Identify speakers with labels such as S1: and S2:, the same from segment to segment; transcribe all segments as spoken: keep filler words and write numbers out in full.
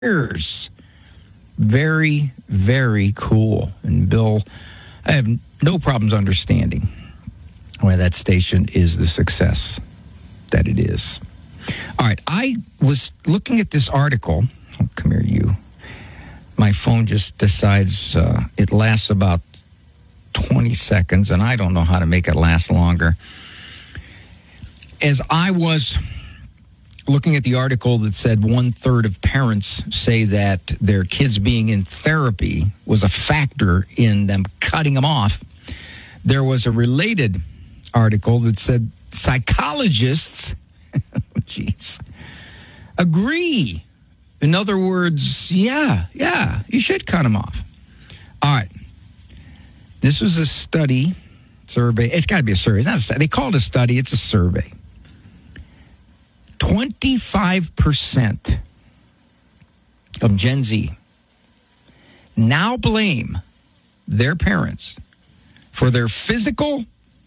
S1: years. Very, very cool. And Bill, I have no problems understanding why that station is the success that it is. All right, I was looking at this article. Oh, come here, you. My phone just decides uh, it lasts about twenty seconds, and I don't know how to make it last longer. As I was looking at the article that said one-third of parents say that their kids being in therapy was a factor in them cutting them off, there was a related article that said psychologists, jeez, agree. In other words, yeah, yeah, you should cut them off. All right. This was a study, survey. It's got to be a survey. It's not a study. They call it a study. It's a survey. twenty-five percent of Gen Z now blame their parents for their physical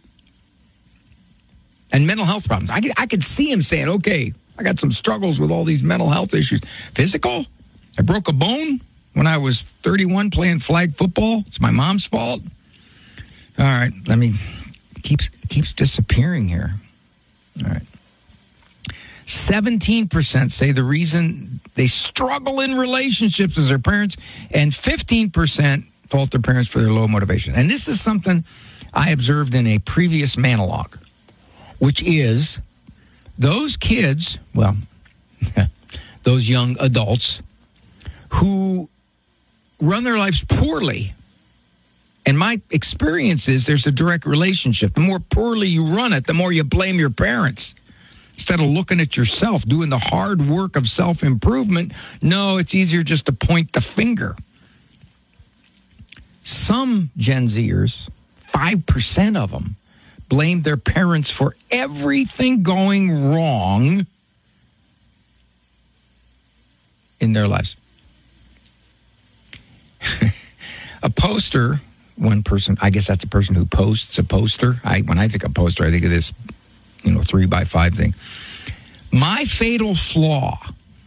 S1: and mental health problems. I could, I could see him saying, okay, I got some struggles with all these mental health issues. Physical? I broke a bone when I was thirty-one playing flag football. It's my mom's fault. All right, let me, keeps keeps disappearing here. All right. seventeen percent say the reason they struggle in relationships is their parents, and fifteen percent fault their parents for their low motivation. And this is something I observed in a previous monologue, which is those kids, well, those young adults who run their lives poorly. And my experience is there's a direct relationship. The more poorly you run it, the more you blame your parents. Instead of looking at yourself, doing the hard work of self-improvement, no, it's easier just to point the finger. Some Gen Zers, five percent of them, blame their parents for everything going wrong in their lives. A poster, one person, I guess that's a person who posts a poster. I, when I think of poster, I think of this, you know, three by five thing. My fatal flaw,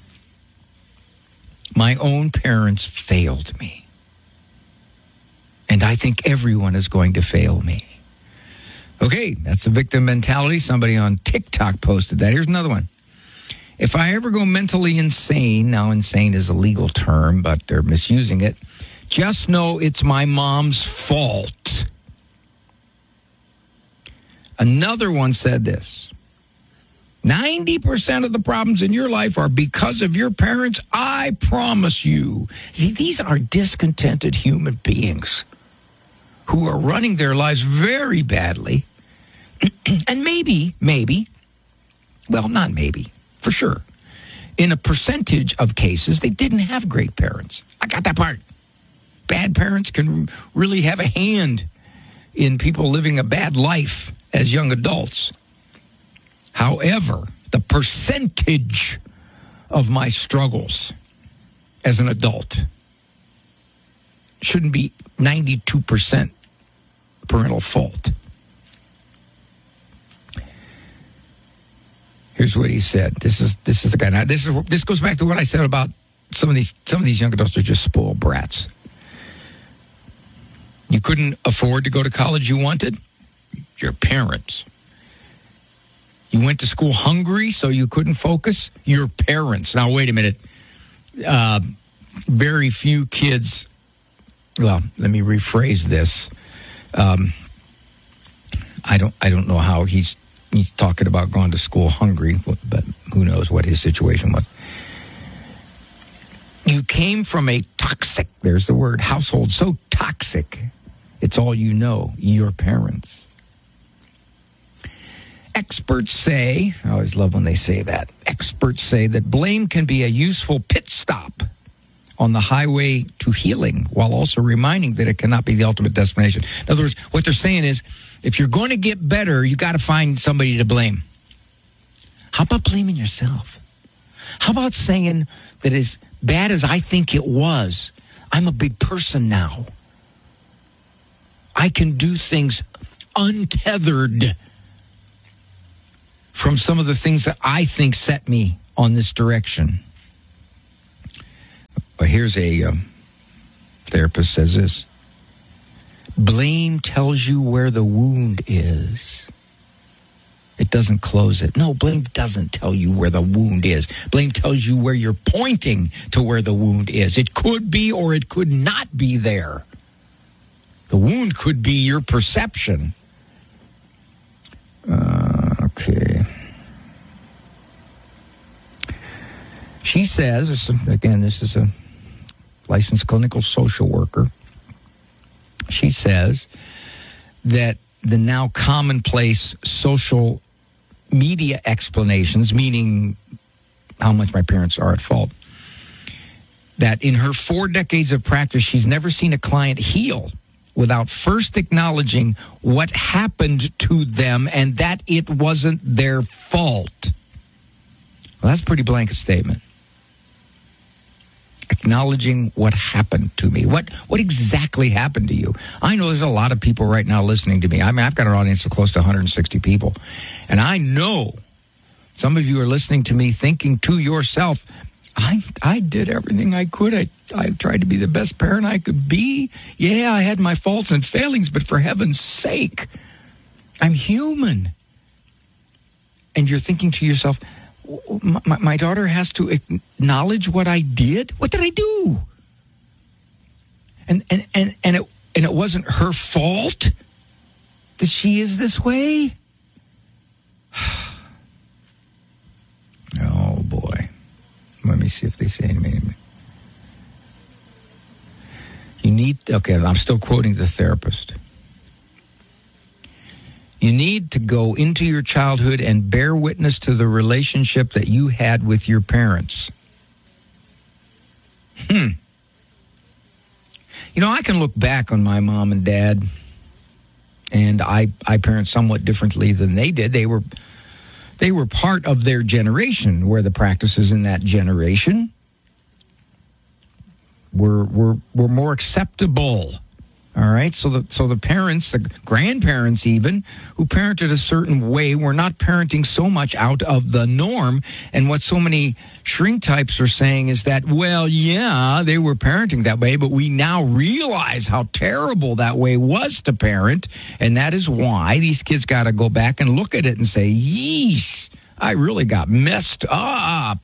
S1: my own parents failed me. And I think everyone is going to fail me. Okay, that's the victim mentality. Somebody on TikTok posted that. Here's another one. If I ever go mentally insane, now insane is a legal term, but they're misusing it, just know it's my mom's fault. Another one said this. ninety percent of the problems in your life are because of your parents, I promise you. See, these are discontented human beings who are running their lives very badly. And maybe, maybe, well, not maybe, for sure. In a percentage of cases, they didn't have great parents. I got that part. Bad parents can really have a hand in people living a bad life as young adults. However, the percentage of my struggles as an adult shouldn't be ninety-two percent parental fault. Here's what he said. This is this is the guy. Now, this is this goes back to what I said about some of these some of these young adults are just spoiled brats. You couldn't afford to go to college you wanted? Your parents. You went to school hungry so you couldn't focus? Your parents. Now, wait a minute. Uh, very few kids, well, let me rephrase this. Um, I don't I don't know how he's he's talking about going to school hungry, but who knows what his situation was. You came from a toxic, there's the word, household, so toxic. It's all you know, your parents. Experts say, I always love when they say that, experts say that blame can be a useful pit stop on the highway to healing, while also reminding that it cannot be the ultimate destination. In other words, what they're saying is, if you're going to get better, you got to find somebody to blame. How about blaming yourself? How about saying that as bad as I think it was, I'm a big person now. I can do things untethered from some of the things that I think set me on this direction. But here's a um, therapist says this. Blame tells you where the wound is. It doesn't close it. No, blame doesn't tell you where the wound is. Blame tells you where you're pointing to where the wound is. It could be or it could not be there. The wound could be your perception. Uh, okay. She says, again, this is a licensed clinical social worker. She says that the now commonplace social media explanations, meaning how much my parents are at fault, that in her four decades of practice, she's never seen a client heal without first acknowledging what happened to them and that it wasn't their fault. Well, that's a pretty blanket statement. Acknowledging what happened to me. What what exactly happened to you? I know there's a lot of people right now listening to me. I mean, I've got an audience of close to one hundred sixty people. And I know some of you are listening to me thinking to yourself, I I did everything I could. I, I tried to be the best parent I could be. Yeah, I had my faults and failings, but for heaven's sake, I'm human. And you're thinking to yourself, My, my daughter has to acknowledge what I did. What did I do? And and and and it and it wasn't her fault that she is this way. Oh boy! Let me see if they say anything. You need. Okay, I'm still quoting the therapist. You need to go into your childhood and bear witness to the relationship that you had with your parents. Hmm. You know, I can look back on my mom and dad, and I, I parent somewhat differently than they did. They were, they were part of their generation, where the practices in that generation were were were more acceptable. All right, so the so the parents, the grandparents even, who parented a certain way, were not parenting so much out of the norm. And what so many shrink types are saying is that, well, yeah, they were parenting that way, but we now realize how terrible that way was to parent. And that is why these kids got to go back and look at it and say, yeesh, I really got messed up.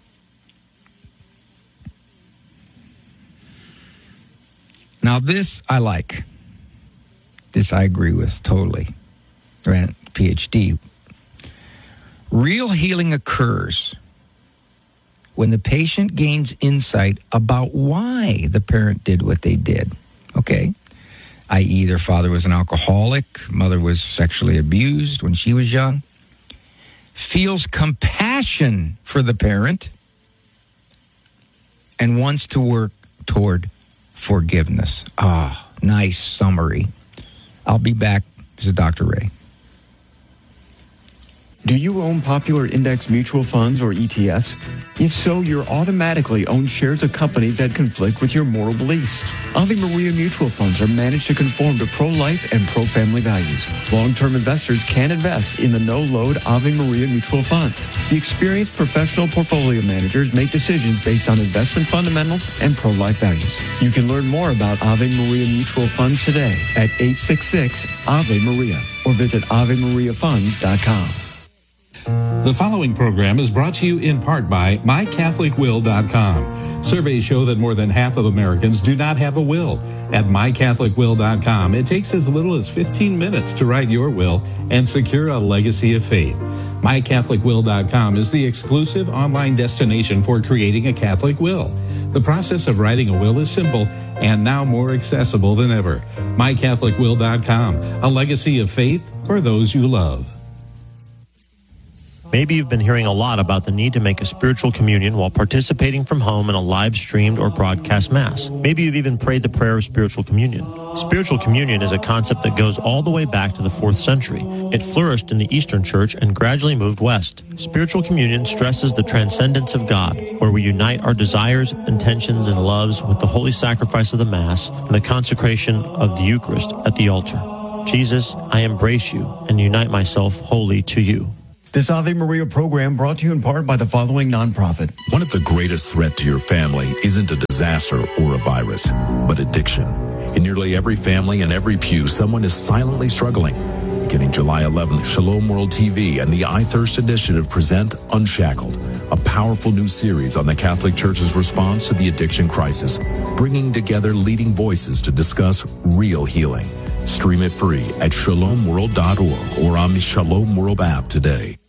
S1: Now, this I like. This I agree with totally. Right? P H D. Real healing occurs when the patient gains insight about why the parent did what they did. Okay? that is, their father was an alcoholic, mother was sexually abused when she was young. Feels compassion for the parent and wants to work toward forgiveness. Ah, nice summary. I'll be back. This is Doctor Ray.
S2: Do you own popular index mutual funds or E T Fs? If so, you're automatically own shares of companies that conflict with your moral beliefs. Ave Maria mutual funds are managed to conform to pro-life and pro-family values. Long-term investors can invest in the no-load Ave Maria mutual funds. The experienced professional portfolio managers make decisions based on investment fundamentals and pro-life values. You can learn more about Ave Maria mutual funds today at eight six six Ave Maria or visit ave maria funds dot com.
S3: The following program is brought to you in part by my catholic will dot com. Surveys show that more than half of Americans do not have a will. At my catholic will dot com, it takes as little as fifteen minutes to write your will and secure a legacy of faith. my catholic will dot com is the exclusive online destination for creating a Catholic will. The process of writing a will is simple and now more accessible than ever. my catholic will dot com, a legacy of faith for those you love.
S4: Maybe you've been hearing a lot about the need to make a spiritual communion while participating from home in a live-streamed or broadcast Mass. Maybe you've even prayed the prayer of spiritual communion. Spiritual communion is a concept that goes all the way back to the fourth century. It flourished in the Eastern Church and gradually moved west. Spiritual communion stresses the transcendence of God, where we unite our desires, intentions, and loves with the holy sacrifice of the Mass and the consecration of the Eucharist at the altar. Jesus, I embrace you and unite myself wholly to you.
S2: This Ave Maria program brought to you in part by the following nonprofit.
S5: One of the greatest threats to your family isn't a disaster or a virus, but addiction. In nearly every family and every pew, someone is silently struggling. Beginning July eleventh, Shalom World T V and the I Thirst Initiative present Unshackled, a powerful new series on the Catholic Church's response to the addiction crisis, bringing together leading voices to discuss real healing. Stream it free at shalom world dot org or on the Shalom World app today.